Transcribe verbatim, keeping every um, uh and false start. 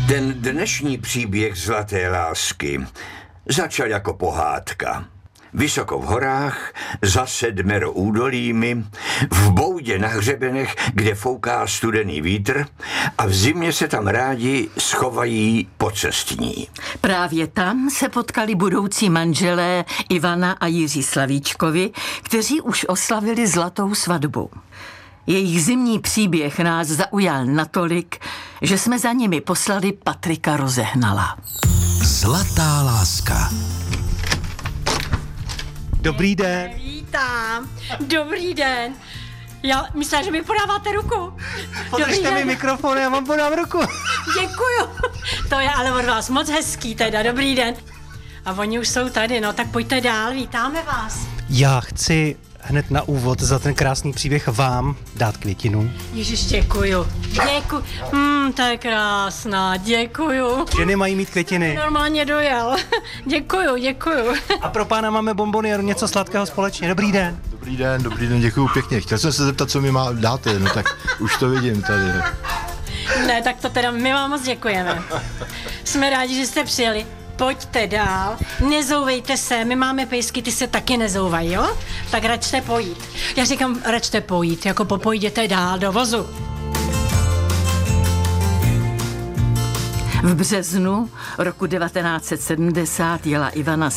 Ten dnešní příběh zlaté lásky začal jako pohádka. Vysoko v horách, za sedmero údolími, v boudě na hřebenech, kde fouká studený vítr a v zimě se tam rádi schovají pocestní. Právě tam se potkali budoucí manželé Ivana a Jiří Slavíčkovi, kteří už oslavili zlatou svatbu. Jejich zimní příběh nás zaujal natolik, že jsme za nimi poslali Patrika Rozehnala. Zlatá láska. Dobrý den. Vítám. Dobrý den. Já myslím, že mi podáváte ruku. Podržte mi mikrofon, já vám podám ruku. Děkuju. To je ale od vás moc hezký teda. Dobrý den. A oni už jsou tady, no tak pojďte dál, vítáme vás. Já chci hned na úvod za ten krásný příběh vám dát květinu. Ježiš, děkuju. Děkuju. Hmm, to je krásná, děkuju. Ženy mají mít květiny. Normálně dojel. Děkuju, děkuju. A pro pána máme bomboniéru, něco sladkého společně. Dobrý den. Dobrý den, dobrý den, děkuju pěkně. Chtěl jsem se zeptat, co mi má dáte, no tak už to vidím tady. Ne, tak to teda my vám moc děkujeme. Jsme rádi, že jste přijeli. Pojďte dál, nezouvejte se, my máme pejsky, ty se taky nezouvají, jo? Tak račte pojít. Já říkám, račte pojít, jako popojděte dál do vozu. V březnu roku devatenáct set sedmdesát jela Ivana